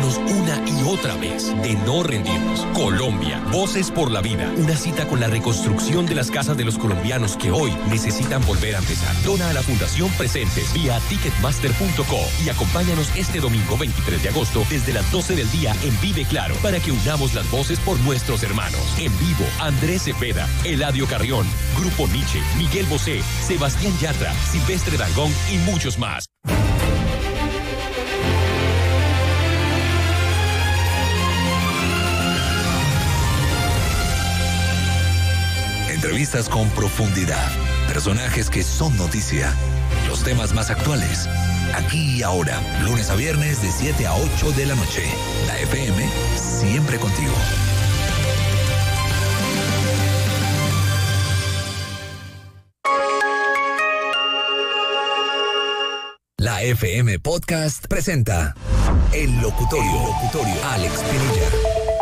levantarnos una y otra vez, de no rendirnos. Colombia, Voces por la Vida. Una cita con la reconstrucción de las casas de los colombianos que hoy necesitan volver a empezar. Dona a la Fundación Presentes vía ticketmaster.co y acompáñanos este domingo 23 de agosto desde las 12 del día en Vive Claro para que unamos las voces por nuestros hermanos. En vivo, Andrés Cepeda, Eladio Carrión, Grupo Nietzsche, Miguel Bosé, Sebastián Yatra, Silvestre Dangond y muchos más. Entrevistas con profundidad, personajes que son noticia, los temas más actuales. Aquí y ahora, lunes a viernes de 7 a 8 de la noche. La FM, siempre contigo. La FM Podcast presenta El Locutorio. Alex Pinilla.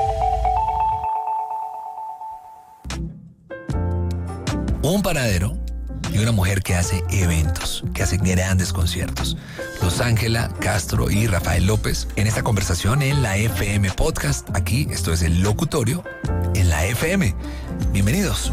Un panadero y una mujer que hace eventos, que hace grandes conciertos. Luz Ángela Castro y Rafael López en esta conversación en la FM Podcast. Aquí, esto es El Locutorio en la FM. Bienvenidos.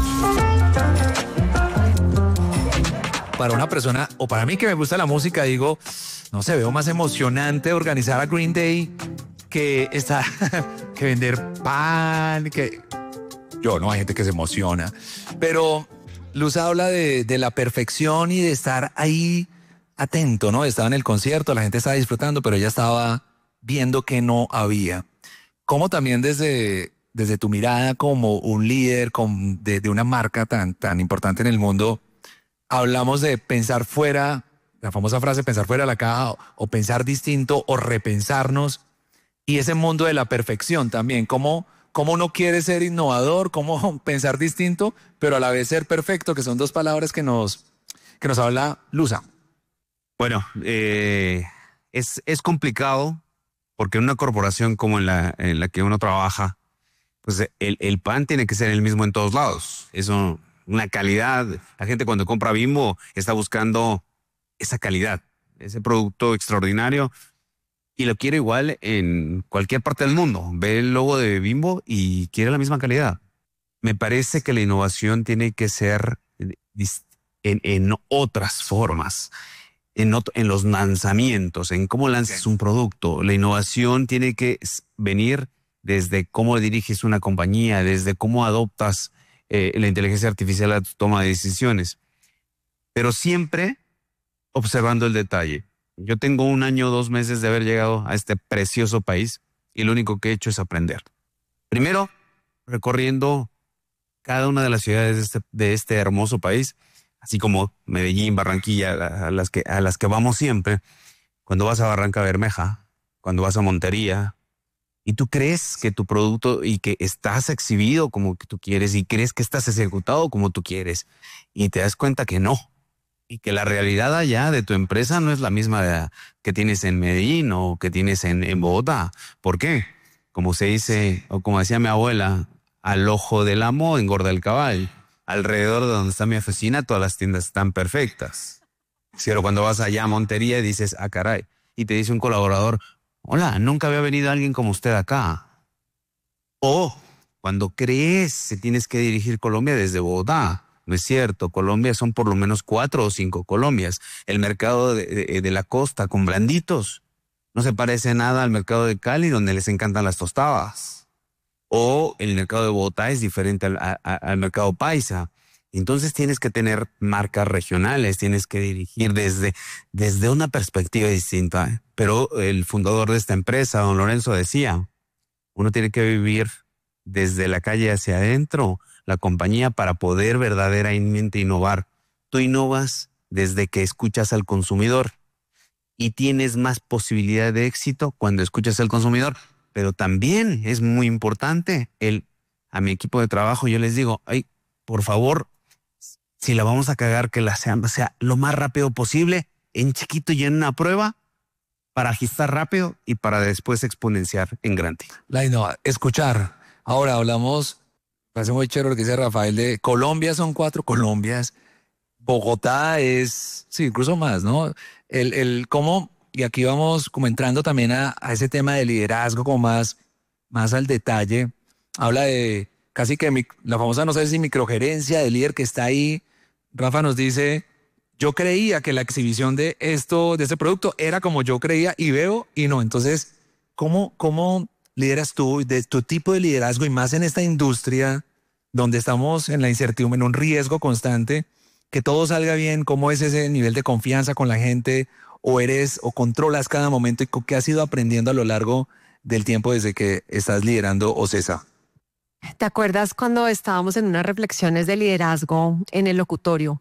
Para una persona, o para mí que me gusta la música, digo, no sé, veo más emocionante organizar a Green Day que que vender pan, que... Yo, no, hay gente que se emociona. Pero Luz habla de la perfección y de estar ahí atento, ¿no? Estaba en el concierto, la gente estaba disfrutando, pero ella estaba viendo que no había. ¿Cómo también desde tu mirada como un líder de una marca tan importante en el mundo, hablamos de pensar fuera, la famosa frase pensar fuera de la caja o pensar distinto o repensarnos, y ese mundo de la perfección también, cómo uno quiere ser innovador, cómo pensar distinto, pero a la vez ser perfecto, que son dos palabras que nos habla Luza. Bueno, es complicado porque en una corporación como en la que uno trabaja, pues el pan tiene que ser el mismo en todos lados. Eso, una calidad. La gente cuando compra Bimbo está buscando esa calidad, ese producto extraordinario, y lo quiere igual en cualquier parte del mundo. Ve el logo de Bimbo y quiere la misma calidad. Me parece que la innovación tiene que ser en otras formas, en los lanzamientos, en cómo lanzas un producto. La innovación tiene que venir desde cómo diriges una compañía, desde cómo adoptas la inteligencia artificial a tu toma de decisiones, pero siempre observando el detalle. Yo tengo 1 año, 2 meses de haber llegado a este precioso país y lo único que he hecho es aprender. Primero, recorriendo cada una de las ciudades de este hermoso país, así como Medellín, Barranquilla, a las que vamos siempre. Cuando vas a Barranca Bermeja, cuando vas a Montería, y tú crees que tu producto y que estás exhibido como que tú quieres y crees que estás ejecutado como tú quieres, y te das cuenta que no. Y que la realidad allá de tu empresa no es la misma que tienes en Medellín o que tienes en Bogotá. ¿Por qué? Como se dice, o como decía mi abuela, al ojo del amo engorda el caballo. Alrededor de donde está mi oficina, todas las tiendas están perfectas. Pero cuando vas allá a Montería dices, ah, caray. Y te dice un colaborador, hola, nunca había venido alguien como usted acá. O cuando crees que tienes que dirigir Colombia desde Bogotá. No es cierto, Colombia son por lo menos 4 o 5 Colombias. El mercado de la costa con blanditos no se parece nada al mercado de Cali, donde les encantan las tostadas. O el mercado de Bogotá es diferente al mercado paisa. Entonces tienes que tener marcas regionales, tienes que dirigir desde una perspectiva distinta. Pero el fundador de esta empresa, don Lorenzo, decía, uno tiene que vivir desde la calle hacia adentro la compañía para poder verdaderamente innovar. Tú innovas desde que escuchas al consumidor y tienes más posibilidad de éxito cuando escuchas al consumidor. Pero también es muy importante a mi equipo de trabajo yo les digo, ay, por favor, si la vamos a cagar, que la sea lo más rápido posible, en chiquito y en una prueba, para agistar rápido y para después exponenciar en grande. Escuchar. Ahora hablamos, parece muy chévere lo que dice Rafael, de Colombia son 4 Colombias, Bogotá es, sí, incluso más, ¿no? Cómo, y aquí vamos como entrando también a ese tema de liderazgo como más al detalle. Habla de casi que la famosa, no sé si microgerencia del líder que está ahí. Rafa nos dice, yo creía que la exhibición de este producto era como yo creía y veo y no. Entonces, ¿cómo lideras tú de tu tipo de liderazgo y más en esta industria donde estamos en la incertidumbre, en un riesgo constante, que todo salga bien? ¿Cómo es ese nivel de confianza con la gente? ¿O controlas cada momento y qué has ido aprendiendo a lo largo del tiempo desde que estás liderando OCESA? ¿Te acuerdas cuando estábamos en unas reflexiones de liderazgo en el locutorio?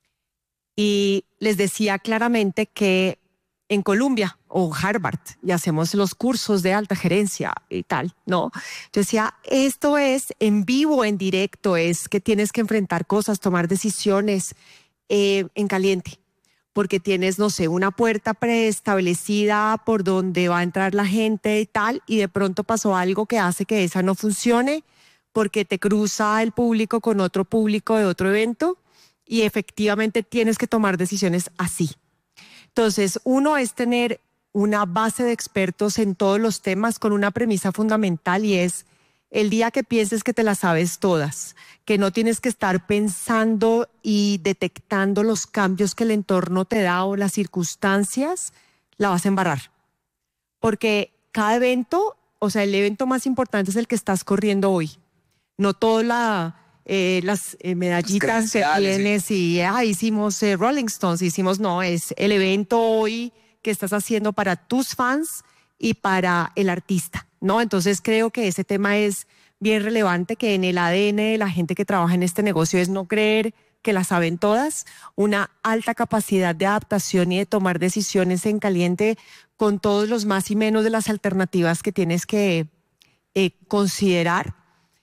Y les decía claramente que en Columbia o Harvard y hacemos los cursos de alta gerencia y tal, ¿no? Yo decía, esto es en vivo, en directo, es que tienes que enfrentar cosas, tomar decisiones en caliente, porque tienes, no sé, una puerta preestablecida por donde va a entrar la gente y tal, y de pronto pasó algo que hace que esa no funcione, porque te cruza el público con otro público de otro evento, y efectivamente tienes que tomar decisiones así. Entonces, uno es tener una base de expertos en todos los temas con una premisa fundamental y es el día que pienses que te las sabes todas, que no tienes que estar pensando y detectando los cambios que el entorno te da o las circunstancias, la vas a embarrar. Porque cada evento, o sea, el evento más importante es el que estás corriendo hoy. No todas las medallitas que tienes y hicimos Rolling Stones, no, es el evento hoy que estás haciendo para tus fans y para el artista, ¿no? Entonces creo que ese tema es bien relevante, que en el ADN de la gente que trabaja en este negocio es no creer que la saben todas, una alta capacidad de adaptación y de tomar decisiones en caliente con todos los más y menos de las alternativas que tienes que considerar.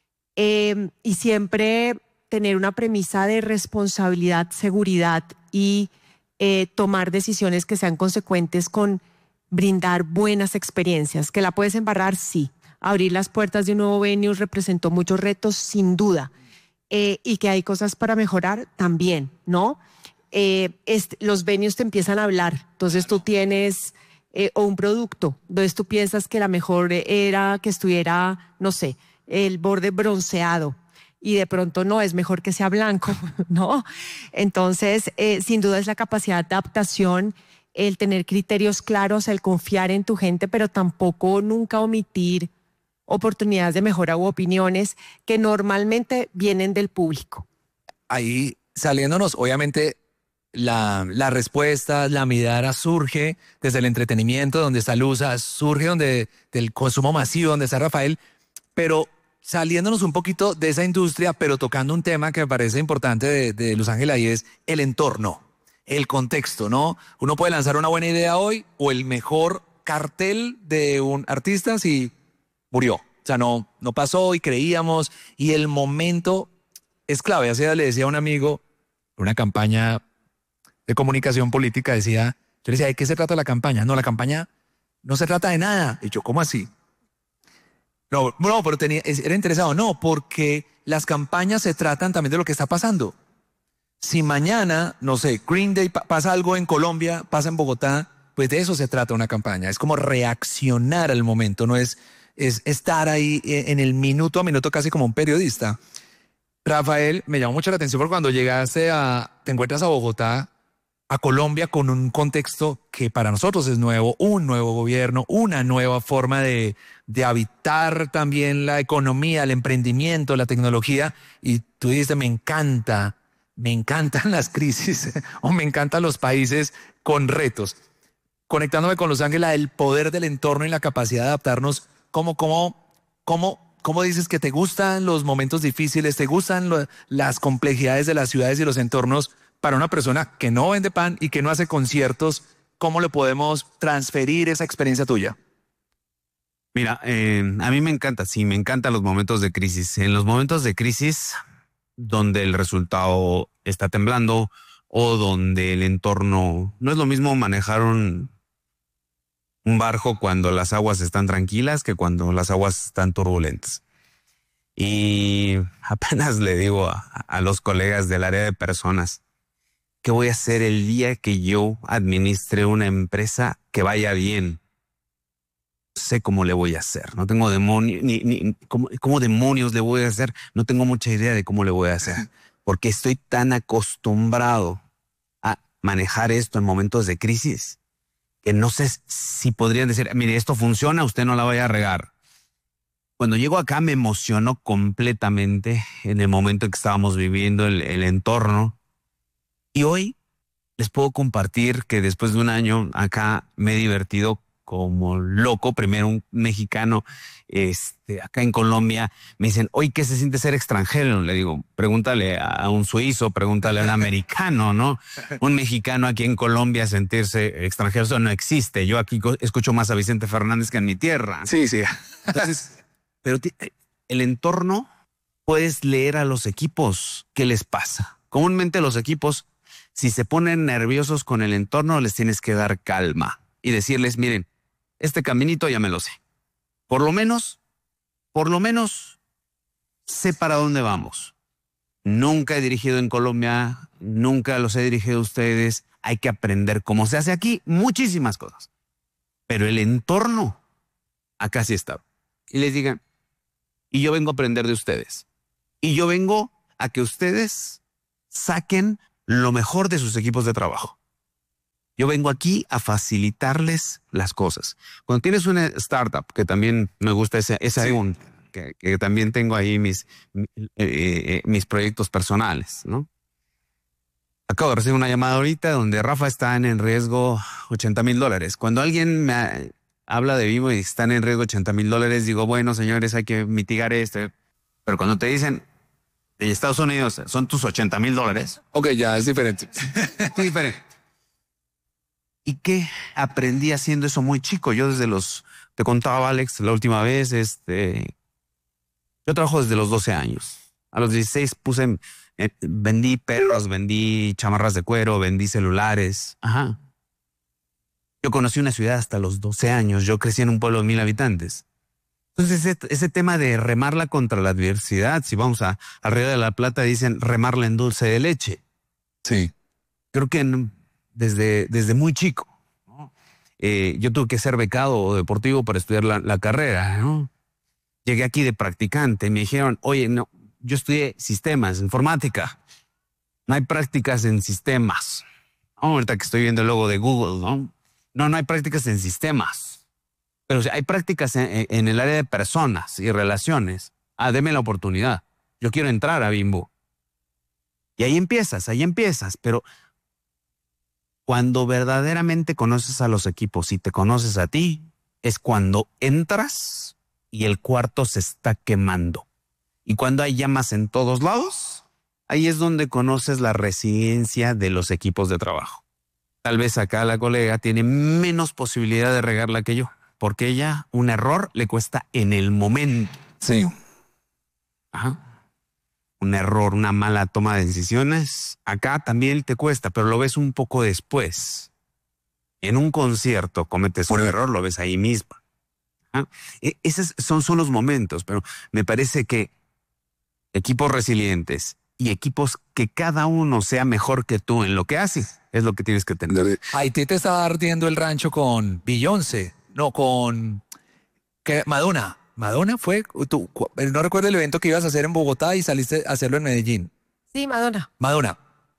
Y siempre tener una premisa de responsabilidad, seguridad y tomar decisiones que sean consecuentes con brindar buenas experiencias. ¿Que la puedes embarrar? Sí. Abrir las puertas de un nuevo venue representó muchos retos, sin duda. Y que hay cosas para mejorar también, ¿no? Los venues te empiezan a hablar. Entonces tú tienes o un producto, entonces tú piensas que la mejor era que estuviera, no sé, el borde bronceado y de pronto no, es mejor que sea blanco, ¿no? Entonces, sin duda es la capacidad de adaptación, el tener criterios claros, el confiar en tu gente, pero tampoco nunca omitir oportunidades de mejora u opiniones que normalmente vienen del público. Ahí saliéndonos, obviamente, la respuesta, la mirada surge desde el entretenimiento, donde está Luza, surge del consumo masivo, donde está Rafael, pero saliéndonos un poquito de esa industria, pero tocando un tema que me parece importante de Luz Ángela y es el entorno, el contexto, ¿no? Uno puede lanzar una buena idea hoy o el mejor cartel de un artista si murió. O sea, no pasó y creíamos y el momento es clave. Hace le decía a un amigo, una campaña de comunicación política, yo le decía, ¿de qué se trata la campaña? No, la campaña no se trata de nada. Y yo, ¿cómo así? No, pero era interesado. No, porque las campañas se tratan también de lo que está pasando. Si mañana, no sé, Green Day pasa algo en Colombia, pasa en Bogotá, pues de eso se trata una campaña. Es como reaccionar al momento, no es estar ahí en el minuto a minuto casi como un periodista. Rafael, me llamó mucho la atención porque cuando te encuentras a Bogotá, a Colombia con un contexto que para nosotros es nuevo, un nuevo gobierno, una nueva forma de habitar también la economía, el emprendimiento, la tecnología. Y tú dices, me encantan las crisis o me encantan los países con retos. Conectándome con Luz Ángela, el poder del entorno y la capacidad de adaptarnos, ¿cómo dices que te gustan los momentos difíciles, te gustan las complejidades de las ciudades y los entornos? Para una persona que no vende pan y que no hace conciertos, ¿cómo le podemos transferir esa experiencia tuya? Mira, a mí me encantan los momentos de crisis. En los momentos de crisis, donde el resultado está temblando o donde el entorno... No es lo mismo manejar un barco cuando las aguas están tranquilas que cuando las aguas están turbulentas. Y apenas le digo a los colegas del área de personas, ¿qué voy a hacer el día que yo administre una empresa que vaya bien? No sé cómo le voy a hacer. No tengo demonios, ni cómo demonios le voy a hacer. No tengo mucha idea de cómo le voy a hacer. Porque estoy tan acostumbrado a manejar esto en momentos de crisis que no sé si podrían decir, mire, esto funciona, usted no la vaya a regar. Cuando llego acá me emocionó completamente en el momento en que estábamos viviendo el entorno. Y hoy les puedo compartir que después de un año acá me he divertido como loco. Primero un mexicano acá en Colombia me dicen, oye, ¿qué se siente ser extranjero? Le digo, pregúntale a un suizo, pregúntale a un americano, ¿no? Un mexicano aquí en Colombia sentirse extranjero, eso no existe. Yo aquí escucho más a Vicente Fernández que en mi tierra. Sí, sí. Entonces, pero el entorno, puedes leer a los equipos qué les pasa. Comúnmente los equipos, si se ponen nerviosos con el entorno, les tienes que dar calma y decirles, miren, este caminito ya me lo sé. Por lo menos, sé para dónde vamos. Nunca he dirigido en Colombia, nunca los he dirigido a ustedes. Hay que aprender cómo se hace aquí, muchísimas cosas. Pero el entorno, acá sí está. Y les digan, y yo vengo a aprender de ustedes. Y yo vengo a que ustedes saquen lo mejor de sus equipos de trabajo. Yo vengo aquí a facilitarles las cosas. Cuando tienes una startup, que también me gusta ese sí. que también tengo ahí mis proyectos personales, ¿no? Acabo de recibir una llamada ahorita donde Rafa están en riesgo $80,000. Cuando alguien me habla de Bimbo y están en riesgo $80,000, digo, bueno, señores, hay que mitigar esto. Pero cuando te dicen, de Estados Unidos, son tus $80,000. Ok, ya es diferente. Es diferente. ¿Y qué aprendí haciendo eso muy chico? Yo te contaba, Alex, la última vez, yo trabajo desde los 12 años. A los 16 vendí perros, vendí chamarras de cuero, vendí celulares. Ajá. Yo conocí una ciudad hasta los 12 años. Yo crecí en un pueblo de 1,000 habitantes. Entonces, ese tema de remarla contra la adversidad, si vamos al Río de la Plata, dicen remarla en dulce de leche. Sí. Creo que desde muy chico, ¿no? Yo tuve que ser becado deportivo para estudiar la carrera, ¿no? Llegué aquí de practicante, me dijeron, oye, no, yo estudié sistemas, informática. No hay prácticas en sistemas. Ahorita que estoy viendo el logo de Google, ¿no? No hay prácticas en sistemas. Pero hay prácticas en el área de personas y relaciones. Deme la oportunidad. Yo quiero entrar a Bimbo. Y ahí empiezas, pero cuando verdaderamente conoces a los equipos y te conoces a ti, es cuando entras y el cuarto se está quemando. Y cuando hay llamas en todos lados, ahí es donde conoces la resiliencia de los equipos de trabajo. Tal vez acá la colega tiene menos posibilidad de regarla que yo, porque ella, un error le cuesta en el momento. Sí. Ajá. Un error, una mala toma de decisiones, acá también te cuesta, pero lo ves un poco después. En un concierto cometes un error, lo ves ahí mismo. ¿Ah? Esos son los momentos, pero me parece que equipos resilientes y equipos que cada uno sea mejor que tú en lo que hace, es lo que tienes que tener. Haití te estaba ardiendo el rancho con Beyoncé, no con Madonna. Madonna fue, no recuerdo el evento que ibas a hacer en Bogotá y saliste a hacerlo en Medellín. Sí, Madonna. Madonna,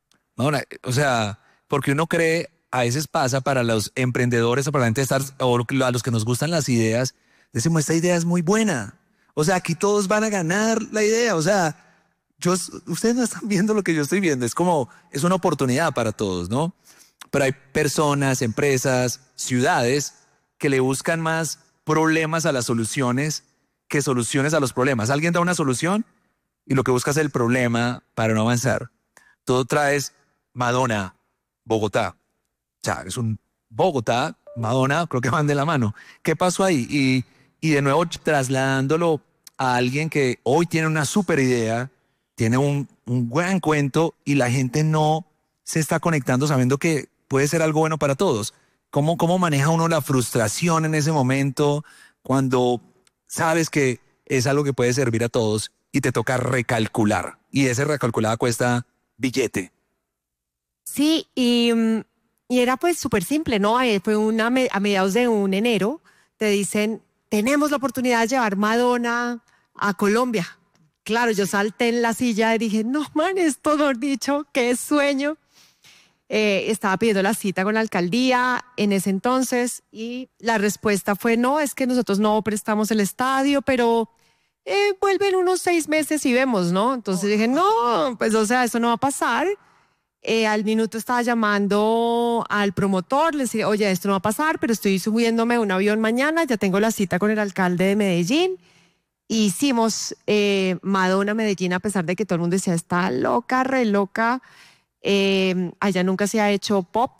o sea, porque uno cree, a veces pasa para los emprendedores o para la gente o a los que nos gustan las ideas, decimos, esta idea es muy buena. O sea, aquí todos van a ganar la idea. O sea, ustedes no están viendo lo que yo estoy viendo. Es una oportunidad para todos, ¿no? Pero hay personas, empresas, ciudades que le buscan más problemas a las soluciones que soluciones a los problemas. Alguien da una solución y lo que busca es el problema para no avanzar. Todo traes Madonna, Bogotá. O sea, es un Bogotá, Madonna, creo que van de la mano. ¿Qué pasó ahí? Y de nuevo trasladándolo a alguien que hoy tiene una súper idea, tiene un gran cuento y la gente no se está conectando sabiendo que puede ser algo bueno para todos. ¿Cómo maneja uno la frustración en ese momento cuando sabes que es algo que puede servir a todos y te toca recalcular? Y ese recalculada cuesta billete. Sí, y era pues súper simple, ¿no? Fue a mediados de un enero, te dicen, tenemos la oportunidad de llevar Madonna a Colombia. Claro, yo salté en la silla y dije, no, man, esto, mejor dicho, qué sueño. Estaba pidiendo la cita con la alcaldía en ese entonces y la respuesta fue, no, es que nosotros no prestamos el estadio, pero vuelven unos 6 meses y vemos, ¿no? Entonces dije, no, pues o sea, eso no va a pasar. Al minuto estaba llamando al promotor, le decía, oye, esto no va a pasar, pero estoy subiéndome a un avión mañana, ya tengo la cita con el alcalde de Medellín. Hicimos Madonna Medellín, a pesar de que todo el mundo decía, está loca, re loca. Allá nunca se ha hecho pop.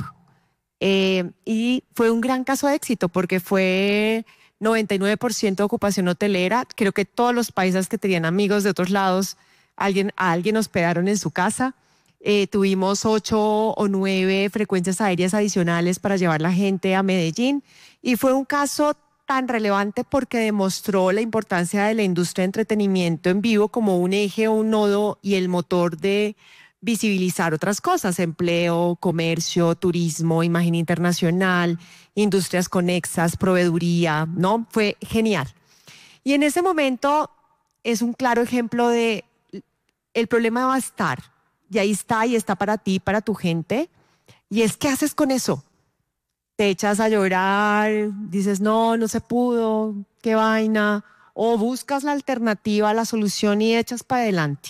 Y fue un gran caso de éxito porque fue 99% de ocupación hotelera. Creo que todos los paisas que tenían amigos de otros lados, a alguien hospedaron en su casa. Tuvimos 8 o 9 frecuencias aéreas adicionales para llevar la gente a Medellín y fue un caso tan relevante porque demostró la importancia de la industria de entretenimiento en vivo como un eje o un nodo y el motor de visibilizar otras cosas, empleo, comercio, turismo, imagen internacional, industrias conexas, proveeduría, ¿no? Fue genial. Y en ese momento es un claro ejemplo de el problema va a estar, y ahí está, y está para ti, para tu gente, y es ¿qué haces con eso? Te echas a llorar, dices, no, no se pudo, qué vaina, o buscas la alternativa, la solución y echas para adelante.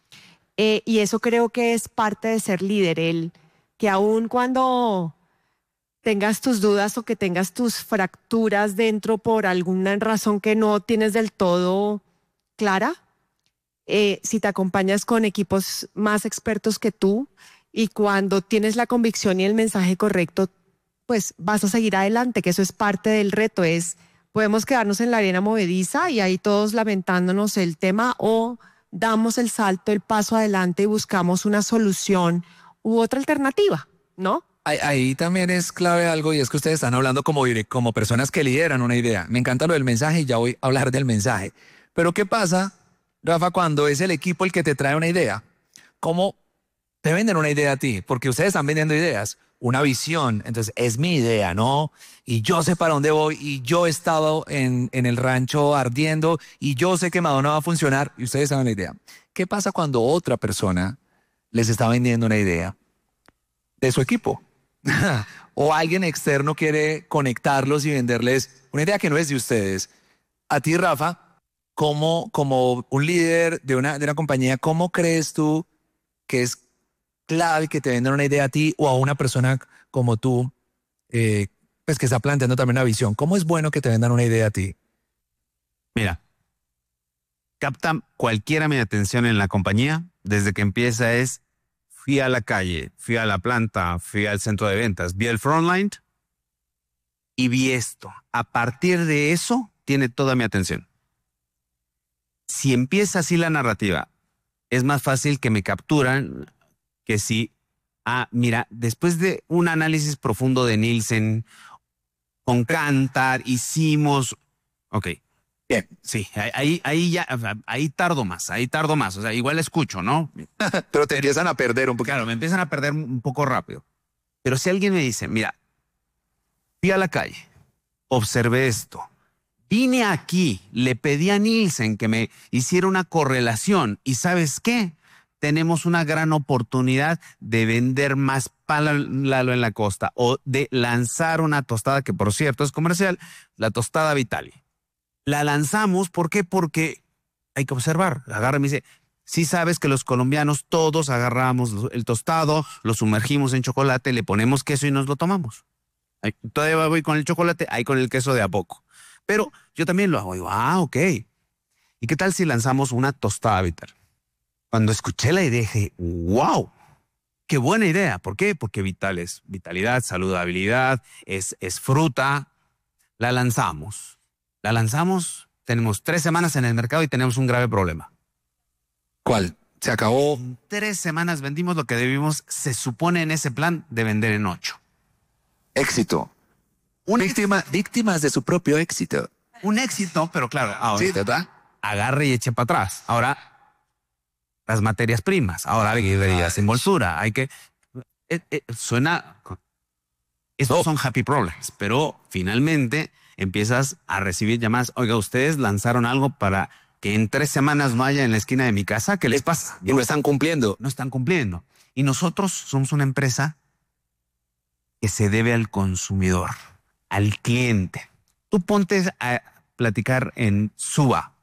Y eso creo que es parte de ser líder, el que aun cuando tengas tus dudas o que tengas tus fracturas dentro por alguna razón que no tienes del todo clara, si te acompañas con equipos más expertos que tú y cuando tienes la convicción y el mensaje correcto, pues vas a seguir adelante, que eso es parte del reto, podemos quedarnos en la arena movediza y ahí todos lamentándonos el tema o damos el salto, el paso adelante y buscamos una solución u otra alternativa, ¿no? Ahí también es clave algo y es que ustedes están hablando como personas que lideran una idea. Me encanta lo del mensaje y ya voy a hablar del mensaje. Pero ¿qué pasa, Rafa, cuando es el equipo el que te trae una idea? ¿Cómo te venden una idea a ti? Porque ustedes están vendiendo ideas, una visión. Entonces, es mi idea, ¿no? Y yo sé para dónde voy y yo he estado en el rancho ardiendo y yo sé que Madonna va a funcionar y ustedes saben la idea. ¿Qué pasa cuando otra persona les está vendiendo una idea de su equipo? O alguien externo quiere conectarlos y venderles una idea que no es de ustedes. A ti, Rafa, como un líder de una compañía, ¿cómo crees tú que es clave que te vendan una idea a ti o a una persona como tú, pues que está planteando también una visión? ¿Cómo es bueno que te vendan una idea a ti? Mira, capta cualquiera mi atención en la compañía desde que empieza fui a la calle, fui a la planta, fui al centro de ventas, vi el frontline y vi esto. A partir de eso, tiene toda mi atención. Si empieza así la narrativa, es más fácil que me capturan que si, mira, después de un análisis profundo de Nielsen, con Kantar, hicimos, ok. Bien. Sí, ahí tardo más. O sea, igual escucho, ¿no? Pero te empiezan a perder un poco. Claro, me empiezan a perder un poco rápido. Pero si alguien me dice, mira, fui a la calle, observé esto, vine aquí, le pedí a Nielsen que me hiciera una correlación y ¿sabes qué? Tenemos una gran oportunidad de vender más Lalo en la costa o de lanzar una tostada que, por cierto, es comercial, la tostada Vitali. La lanzamos, ¿por qué? Porque hay que observar. Agarra y me dice, sí sabes que los colombianos todos agarramos el tostado, lo sumergimos en chocolate, le ponemos queso y nos lo tomamos. Todavía voy con el chocolate, ahí con el queso de a poco. Pero yo también lo hago. Digo, ok. ¿Y qué tal si lanzamos una tostada Vitali? Cuando escuché la idea dije, wow, qué buena idea. ¿Por qué? Porque Vital es vitalidad, saludabilidad, es fruta. La lanzamos, tenemos 3 semanas en el mercado y tenemos un grave problema. ¿Cuál? Se acabó. En 3 semanas vendimos lo que debimos, se supone en ese plan, de vender en 8. Éxito. Víctimas de su propio éxito. Un éxito, pero claro, ahora Sí, ¿verdad? agarre y eche para atrás. Ahora, las materias primas, ahora hay que ver envoltura, hay que... Suena... Estos son happy problems, pero finalmente empiezas a recibir llamadas. Oiga, ustedes lanzaron algo para que en 3 semanas no haya en la esquina de mi casa. ¿Qué les pasa? Y no están cumpliendo. No están cumpliendo. Y nosotros somos una empresa que se debe al consumidor, al cliente. Tú ponte a platicar en Suba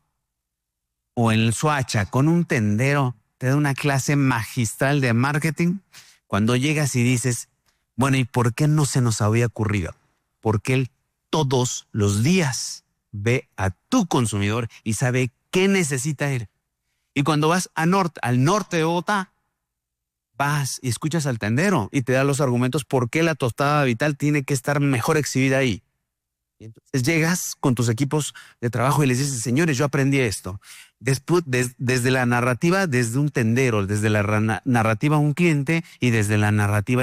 o en Suacha con un tendero, te da una clase magistral de marketing. Cuando llegas y dices, bueno, ¿y por qué no se nos había ocurrido? Porque él todos los días ve a tu consumidor y sabe qué necesita él. Y cuando vas al norte de Bogotá, vas y escuchas al tendero y te da los argumentos por qué la tostada vital tiene que estar mejor exhibida ahí. Y entonces llegas con tus equipos de trabajo y les dices, señores, yo aprendí esto. Después, desde la narrativa, desde un tendero, desde la narrativa un cliente y desde la narrativa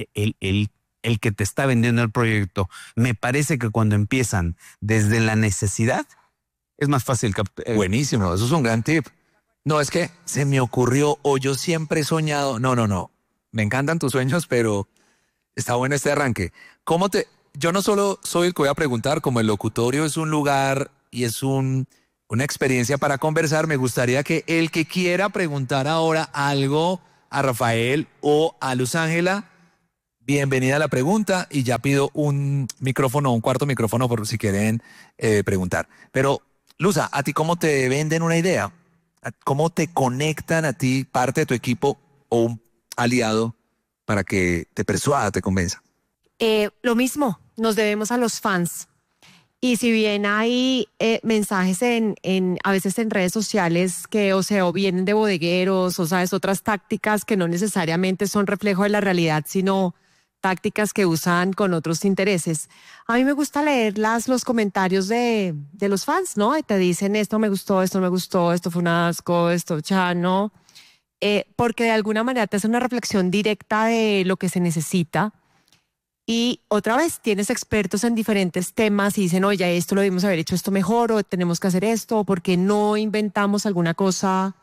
el que te está vendiendo el proyecto. Me parece que cuando empiezan desde la necesidad, es más fácil. Buenísimo, eso es un gran tip. No, es que se me ocurrió o yo siempre he soñado. No. Me encantan tus sueños, pero está bueno este arranque. Yo no solo soy el que voy a preguntar, como el locutorio es un lugar y es una experiencia para conversar, me gustaría que el que quiera preguntar ahora algo a Rafael o a Luz Ángela, bienvenida a la pregunta y ya pido un micrófono, un cuarto micrófono por si quieren preguntar. Pero, Luza, ¿a ti cómo te venden una idea? ¿Cómo te conectan a ti parte de tu equipo o un aliado para que te persuada, te convenza? Lo mismo, nos debemos a los fans. Y si bien hay mensajes a veces en redes sociales que o vienen de bodegueros o sabes otras tácticas que no necesariamente son reflejo de la realidad, sino tácticas que usan con otros intereses. A mí me gusta leer los comentarios de los fans, ¿no? Y te dicen esto me gustó, esto no me gustó, esto fue un asco, esto ya no. Porque de alguna manera te hace una reflexión directa de lo que se necesita. Y otra vez tienes expertos en diferentes temas y dicen, oye, esto lo debimos haber hecho esto mejor o tenemos que hacer esto o porque no inventamos alguna cosa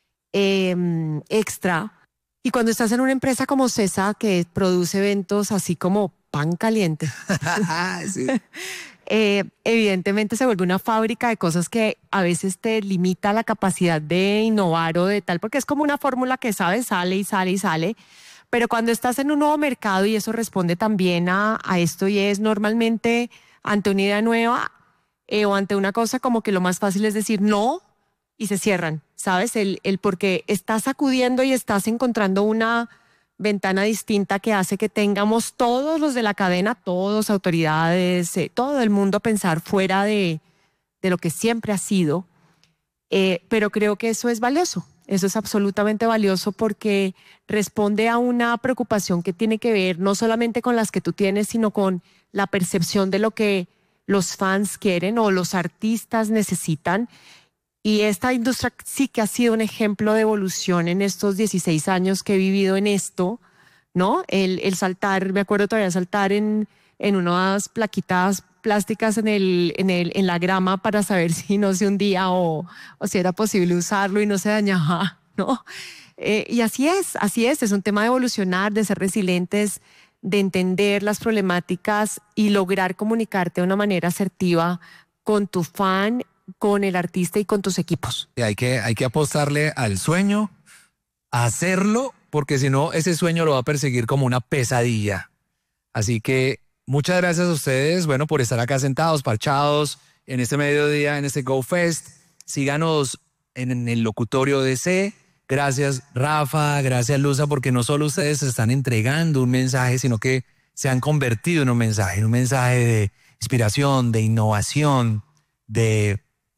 extra. Y cuando estás en una empresa como CESA que produce eventos así como pan caliente, Sí. evidentemente se vuelve una fábrica de cosas que a veces te limita la capacidad de innovar o de tal, porque es como una fórmula que sabes, sale y sale y sale. Pero cuando estás en un nuevo mercado, y eso responde también a esto, y es normalmente ante una idea nueva o ante una cosa como que lo más fácil es decir no y se cierran, ¿sabes? El porque estás acudiendo y estás encontrando una ventana distinta que hace que tengamos todos los de la cadena, todos, autoridades, todo el mundo pensar fuera de lo que siempre ha sido. Pero creo que eso es valioso. Eso es absolutamente valioso porque responde a una preocupación que tiene que ver no solamente con las que tú tienes, sino con la percepción de lo que los fans quieren o los artistas necesitan. Y esta industria sí que ha sido un ejemplo de evolución en estos 16 años que he vivido en esto, ¿no? El saltar, me acuerdo todavía saltar en unas plaquitas plásticas en la grama para saber si no se hundía o si era posible usarlo y no se dañaba, ¿no? Y así es un tema de evolucionar, de ser resilientes, de entender las problemáticas y lograr comunicarte de una manera asertiva con tu fan, con el artista y con tus equipos. Y hay que apostarle al sueño, a hacerlo, porque si no, ese sueño lo va a perseguir como una pesadilla. Así que muchas gracias a ustedes, bueno, por estar acá sentados, parchados, en este mediodía, en este Go Fest. Síganos en el locutorio DC. Gracias, Rafa, gracias, Luza, porque no solo ustedes están entregando un mensaje, sino que se han convertido en un mensaje de inspiración, de innovación, de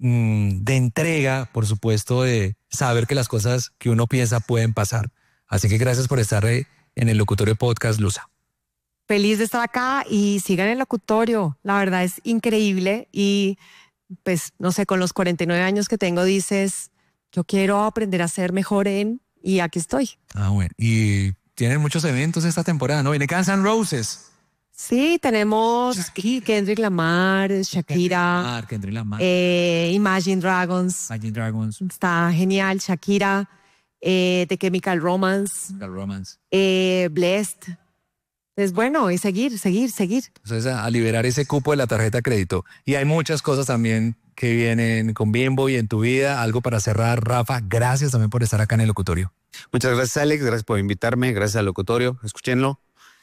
entrega, por supuesto, de saber que las cosas que uno piensa pueden pasar. Así que gracias por estar en el Locutorio Podcast, Luza. Feliz de estar acá y sigan el locutorio. La verdad es increíble y pues no sé, con los 49 años que tengo dices, yo quiero aprender a ser mejor y aquí estoy. Ah, bueno. Y tienen muchos eventos esta temporada, ¿no? Viene Guns N' Roses. Sí, tenemos Kendrick Lamar, Shakira, Kendrick Lamar. Imagine Dragons. Imagine Dragons. Está genial, Shakira. The Chemical Romance, Blessed. Es bueno, y seguir. Entonces, a liberar ese cupo de la tarjeta de crédito. Y hay muchas cosas también que vienen con Bimbo y en tu vida. Algo para cerrar, Rafa. Gracias también por estar acá en el locutorio. Muchas gracias, Alex. Gracias por invitarme. Gracias al locutorio. Escúchenlo.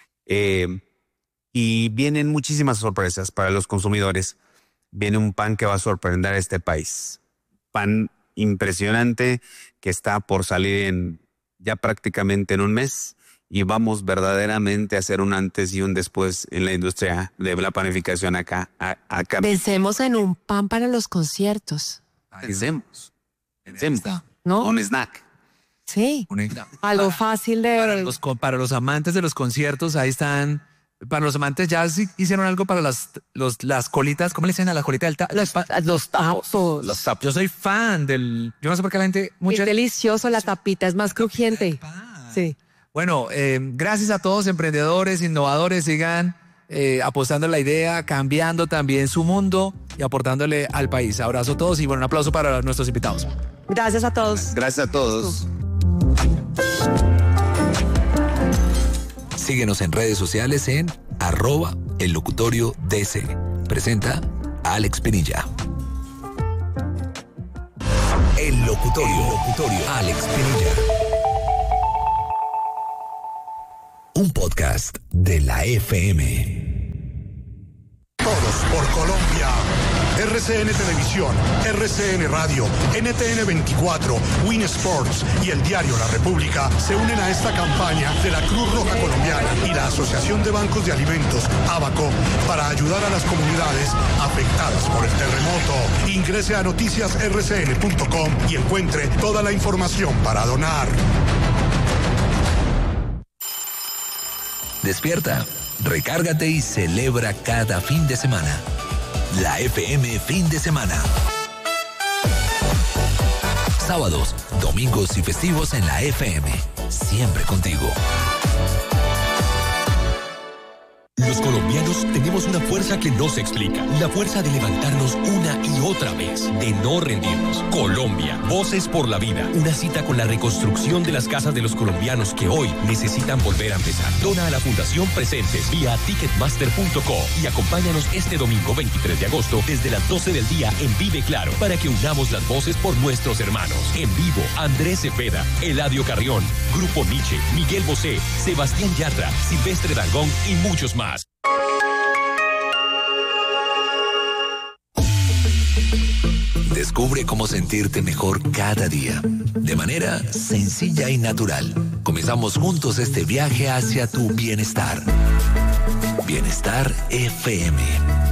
Y vienen muchísimas sorpresas para los consumidores. Viene un pan que va a sorprender a este país. Pan impresionante que está por salir ya prácticamente en un mes. Y vamos verdaderamente a hacer un antes y un después en la industria de la panificación acá. Pensemos en un pan para los conciertos. Pensemos. ¿No? Un snack. Sí. Algo fácil de... Para los amantes de los conciertos, ahí están. Para los amantes, ya hicieron algo para las colitas. ¿Cómo le dicen a la colita del los tapos. Los tapos. Yo soy fan del... Yo no sé por qué la gente... Es delicioso, la tapita es más crujiente. Sí. Bueno, gracias a todos emprendedores, innovadores, sigan apostando en la idea, cambiando también su mundo y aportándole al país. Abrazo a todos y bueno, un aplauso para nuestros invitados. Gracias a todos. Gracias a todos. Síguenos en redes sociales en @ellocutoriodc. Presenta Alex Pinilla. El locutorio. Alex Pinilla. Un podcast de la FM. Todos por Colombia. RCN Televisión, RCN Radio, NTN 24, Win Sports y el diario La República se unen a esta campaña de la Cruz Roja Colombiana y la Asociación de Bancos de Alimentos, ABACO, para ayudar a las comunidades afectadas por el terremoto. Ingrese a noticiasrcn.com y encuentre toda la información para donar. Despierta, recárgate y celebra cada fin de semana. La FM Fin de Semana. Sábados, domingos y festivos en la FM. Siempre contigo. Los colombianos tenemos una fuerza que no se explica. La fuerza de levantarnos una y otra vez. De no rendirnos. Colombia. Voces por la vida. Una cita con la reconstrucción de las casas de los colombianos que hoy necesitan volver a empezar. Dona a la Fundación Presentes vía ticketmaster.co y acompáñanos este domingo 23 de agosto desde las 12 del día en Vive Claro para que unamos las voces por nuestros hermanos. En vivo, Andrés Cepeda, Eladio Carrión, Grupo Nietzsche, Miguel Bosé, Sebastián Yatra, Silvestre Dangond y muchos más. Descubre cómo sentirte mejor cada día, de manera sencilla y natural. Comenzamos juntos este viaje hacia tu bienestar. Bienestar FM.